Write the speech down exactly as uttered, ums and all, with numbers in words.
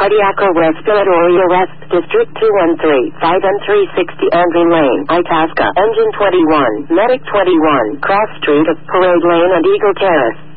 Cardiaco-Respiratory Arrest, District two one three, five and three sixty Andrew Lane, Itasca, Engine twenty-one, Medic twenty-one, Cross Street of Parade Lane and Eagle Terrace.